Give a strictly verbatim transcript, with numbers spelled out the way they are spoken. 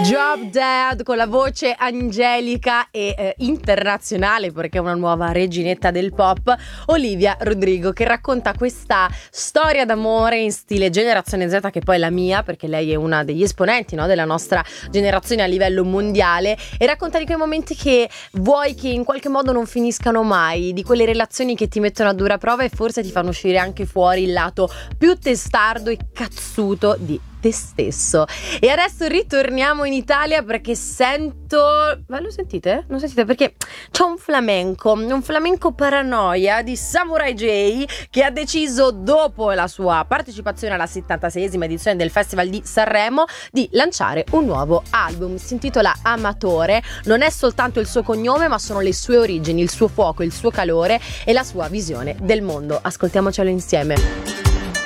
Drop Dead con la voce angelica e eh, internazionale, perché è una nuova reginetta del pop, Olivia Rodrigo, che racconta questa storia d'amore in stile generazione Z, che poi è la mia, perché lei è una degli esponenti, no, della nostra generazione a livello mondiale, e racconta di quei momenti che vuoi che in qualche modo non finiscano mai, di quelle relazioni che ti mettono a dura prova e forse ti fanno uscire anche fuori il lato più testardo e cazzuto di te stesso. E adesso ritorniamo in Italia perché sento... Ma lo sentite? Non sentite? Perché c'è un flamenco, un flamenco paranoia di Samurai J, che ha deciso, dopo la sua partecipazione alla settantaseiesima edizione del Festival di Sanremo, di lanciare un nuovo album. Si intitola Amatore. Non è soltanto il suo cognome, ma sono le sue origini, il suo fuoco, il suo calore e la sua visione del mondo. Ascoltiamocelo insieme.